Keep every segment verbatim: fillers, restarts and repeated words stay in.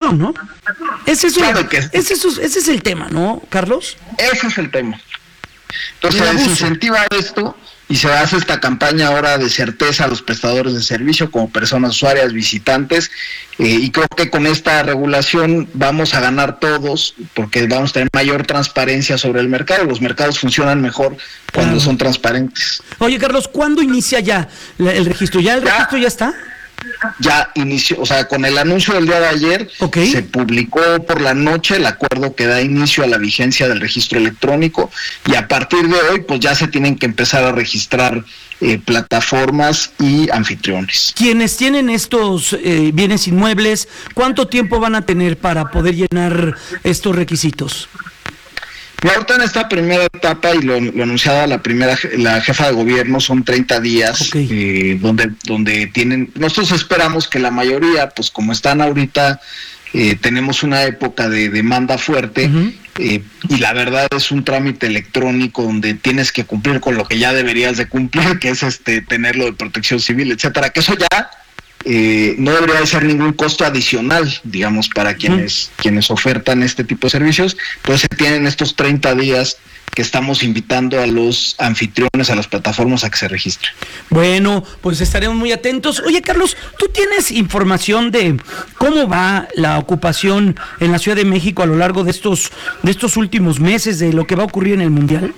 administración, ¿no? Ese es, Claro un, que- ese, es, ese es el tema, ¿no, Carlos? Ese es el tema. Entonces El se abuso. desincentiva esto y se hace esta campaña ahora de certeza a los prestadores de servicio como personas usuarias, visitantes, eh, y creo que con esta regulación vamos a ganar todos porque vamos a tener mayor transparencia sobre el mercado. Los mercados funcionan mejor cuando Claro. son transparentes. Oye, Carlos, ¿cuándo inicia ya la- el registro? ¿Ya el Ya. registro ya está? Ya inició, o sea, con el anuncio del día de ayer, Ok. se publicó por la noche el acuerdo que da inicio a la vigencia del registro electrónico, y a partir de hoy pues ya se tienen que empezar a registrar eh, plataformas y anfitriones. Quienes tienen estos eh, bienes inmuebles, ¿cuánto tiempo van a tener para poder llenar estos requisitos? Y ahorita en esta primera etapa, y lo, lo anunciaba la primera je- la jefa de gobierno, son treinta días, Ok. eh, donde donde tienen, nosotros esperamos que la mayoría, pues como están ahorita, eh, tenemos una época de demanda fuerte, Ujú. eh, y la verdad es un trámite electrónico donde tienes que cumplir con lo que ya deberías de cumplir, que es este tenerlo de protección civil, etcétera, que eso ya eh, no debería de ser ningún costo adicional, digamos, para quienes quienes ofertan este tipo de servicios. Entonces se tienen estos treinta días que estamos invitando a los anfitriones, a las plataformas a que se registren. Bueno, pues estaremos muy atentos. Oye, Carlos, ¿tú tienes información de cómo va la ocupación en la Ciudad de México a lo largo de estos, de estos últimos meses, de lo que va a ocurrir en el Mundial?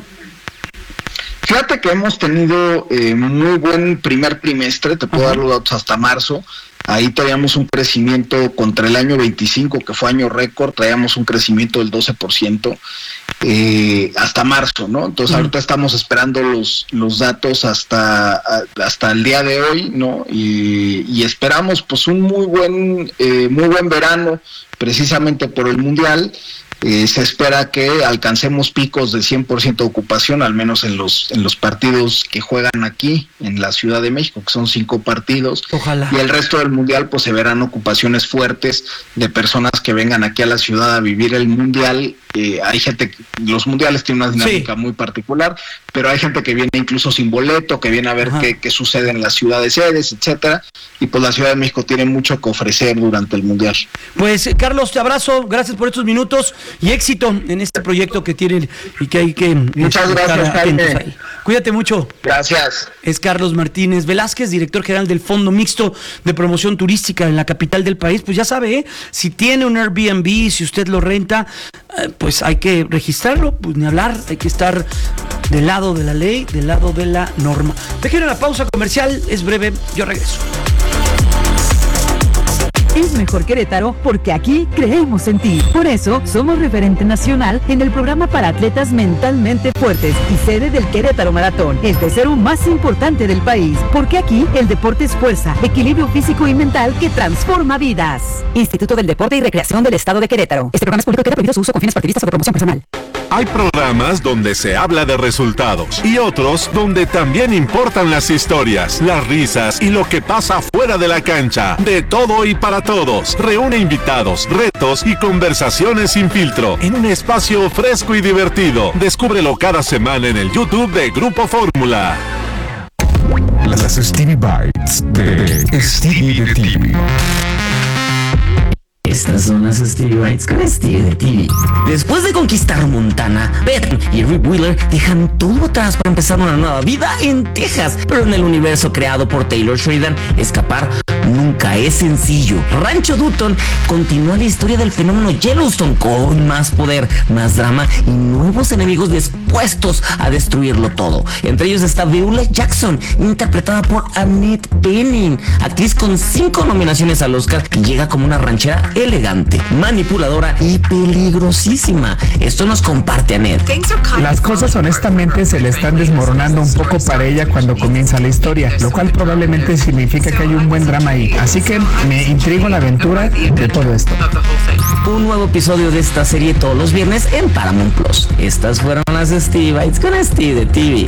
Fíjate que hemos tenido eh, muy buen primer trimestre, te puedo Ajá. dar los datos hasta marzo. Ahí traíamos un crecimiento contra el año veinticinco, que fue año récord, traíamos un crecimiento del doce por ciento eh, hasta marzo, ¿no? Entonces Ujú. ahorita estamos esperando los los datos hasta a- hasta el día de hoy, ¿no? Y, y esperamos pues un muy buen eh, muy buen verano, precisamente por el Mundial. Eh, se espera que alcancemos picos de cien por ciento de ocupación, al menos en los en los partidos que juegan aquí en la Ciudad de México, que son cinco partidos. Ojalá. Y el resto del Mundial pues se verán ocupaciones fuertes de personas que vengan aquí a la ciudad a vivir el Mundial. Eh, hay gente, que- los Mundiales tienen una dinámica Sí. muy particular, pero hay gente que viene incluso sin boleto, que viene a ver Ajá. qué, qué sucede en las ciudades sedes, etcétera. Y pues la Ciudad de México tiene mucho que ofrecer durante el Mundial. Pues, eh, Carlos, te abrazo, gracias por estos minutos y éxito en este proyecto que tienen y que hay que eh, Muchas estar gracias, atentos Jaime. ahí. Cuídate mucho. Gracias. Es Carlos Martínez Velázquez, director general del Fondo Mixto de Promoción Turística en la capital del país. Pues ya sabe, ¿eh? Si tiene un Airbnb, si usted lo renta, eh, pues hay que registrarlo, pues ni hablar, hay que estar del lado de la ley, del lado de la norma. Dejen la pausa comercial, es breve, yo regreso. Es mejor Querétaro porque aquí creemos en ti. Por eso somos referente nacional en el programa para atletas mentalmente fuertes y sede del Querétaro Maratón, el tercero más importante del país. Porque aquí el deporte es fuerza, equilibrio físico y mental que transforma vidas. Instituto del Deporte y Recreación del Estado de Querétaro. Este programa es público y queda prohibido su uso con fines partidistas o de promoción personal. Hay programas donde se habla de resultados y otros donde también importan las historias, las risas y lo que pasa fuera de la cancha. De todo y para todos. Reúne invitados, retos y conversaciones sin filtro en un espacio fresco y divertido. Descúbrelo cada semana en el YouTube de Grupo Fórmula. Las Stevie Bites de Stevie de T V. Estas son las Stevie Bites con Stevie de T V. Después de conquistar Montana, Beth y Rick Wheeler dejan todo atrás para empezar una nueva vida en Texas. Pero en el universo creado por Taylor Sheridan, escapar nunca es sencillo. Rancho Dutton continúa la historia del fenómeno Yellowstone con más poder, más drama y nuevos enemigos dispuestos a destruirlo todo. Entre ellos está Beulah Jackson, interpretada por Annette Bening, actriz con cinco nominaciones al Oscar, que llega como una ranchera elegante, manipuladora y peligrosísima. Esto nos comparte Annette. Las cosas honestamente se le están desmoronando un poco para ella cuando comienza la historia, lo cual probablemente significa que hay un buen drama ahí. Así que me intriga la aventura de todo esto. Un nuevo episodio de esta serie todos los viernes en Paramount Plus. Estas fueron las Stevie Bites con Stevie de T V.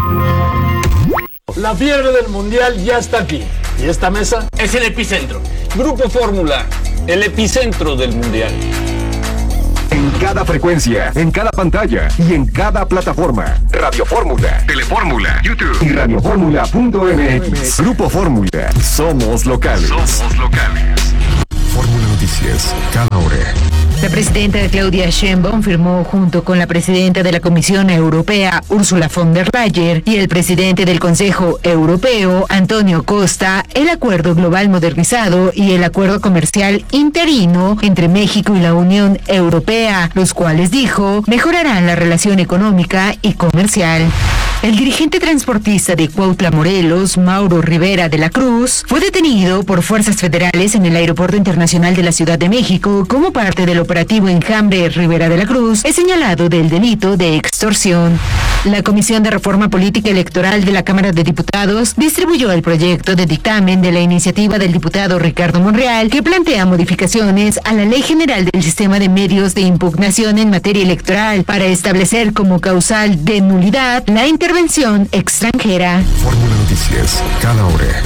La fiebre del mundial ya está aquí. Y esta mesa es el epicentro. Grupo Fórmula, el epicentro del mundial. En cada frecuencia, en cada pantalla y en cada plataforma. Radio Fórmula, Telefórmula, YouTube y radio fórmula punto m x. Grupo Fórmula. Somos locales. Somos locales. Fórmula Noticias. Cada hora. La presidenta Claudia Sheinbaum firmó junto con la presidenta de la Comisión Europea, Ursula von der Leyen, y el presidente del Consejo Europeo, Antonio Costa, el Acuerdo Global Modernizado y el Acuerdo Comercial Interino entre México y la Unión Europea, los cuales, dijo, mejorarán la relación económica y comercial. El dirigente transportista de Cuautla, Morelos, Mauro Rivera de la Cruz, fue detenido por fuerzas federales en el Aeropuerto Internacional de la Ciudad de México como parte del operativo Enjambre. Rivera de la Cruz es señalado del delito de extorsión. La Comisión de Reforma Política Electoral de la Cámara de Diputados distribuyó el proyecto de dictamen de la iniciativa del diputado Ricardo Monreal, que plantea modificaciones a la Ley General del Sistema de Medios de Impugnación en materia electoral para establecer como causal de nulidad la intervención extranjera. Fórmula Noticias, cada hora.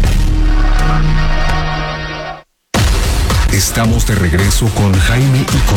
Estamos de regreso con Jaime y con